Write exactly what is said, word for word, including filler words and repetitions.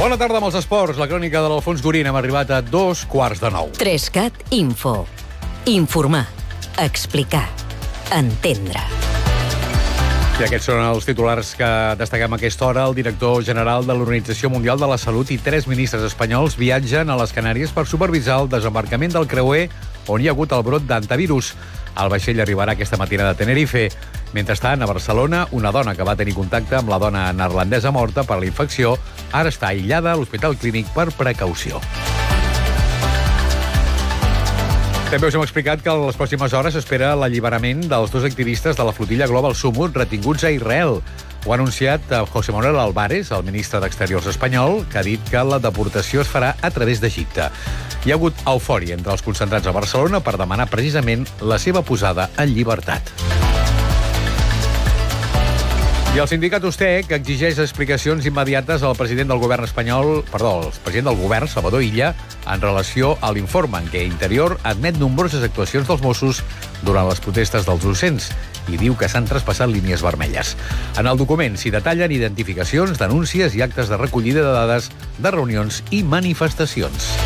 Bona tarda amb els esports. La crònica de l'Alfons Gurín. Hem arribat a dos quarts de nou. Trescat Info. Informar. Explicar. Entendre. I aquests són els titulars que destaquem a aquesta hora. El director general de l'Organització Mundial de la Salut i tres ministres espanyols viatgen a les Canàries per supervisar el desembarcament del creuer on hi ha hagut el brot d'antivirus. El vaixell arribarà aquesta matinada a Tenerife. Mentrestant, a Barcelona, una dona que va tenir contacte amb la dona neerlandesa morta per la infecció ara està aïllada a l'Hospital Clínic per precaució. També us hem explicat que a les pròximes hores s'espera l'alliberament dels dos activistes de la flotilla Global Summut retinguts a Israel. Ho ha anunciat José Manuel Álvarez, el ministre d'Exteriors espanyol, que ha dit que la deportació es farà a través d'Egipte. Hi ha hagut eufòria entre els concentrats a Barcelona per demanar precisament la seva posada en llibertat. I el sindicat USTEC exigeix explicacions immediates al president del govern espanyol, perdó, al president del govern, Salvador Illa, en relació a l'informe en què Interior admet nombroses actuacions dels Mossos durant les protestes dels docents i diu que s'han traspassat línies vermelles. En el document s'hi detallen identificacions, denúncies i actes de recollida de dades de reunions i manifestacions.